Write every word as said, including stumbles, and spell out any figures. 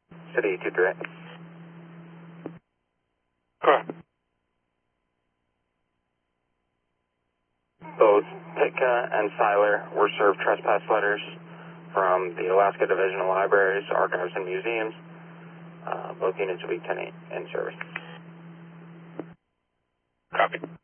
City two three eight. Correct. Both Pitka and Seiler were served trespass letters from the Alaska Division of Libraries, Archives, and Museums. Uh, both units will be ten eight in service. Copy.